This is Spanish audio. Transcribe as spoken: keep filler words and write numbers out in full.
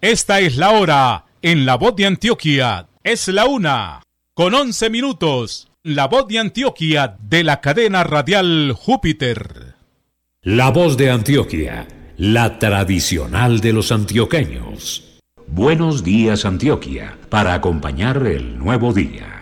Esta es la hora en La Voz de Antioquia. Es la una, con once minutos. La Voz de Antioquia de la cadena radial Júpiter. La Voz de Antioquia, la tradicional de los antioqueños. Buenos días, Antioquia, para acompañar el nuevo día.